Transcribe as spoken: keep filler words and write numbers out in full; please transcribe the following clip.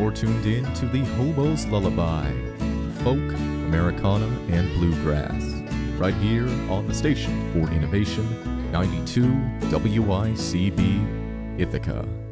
You're tuned in to the Hobo's Lullaby, folk, Americana, and bluegrass, right here on the station for Innovation, ninety-two W I C B, Ithaca.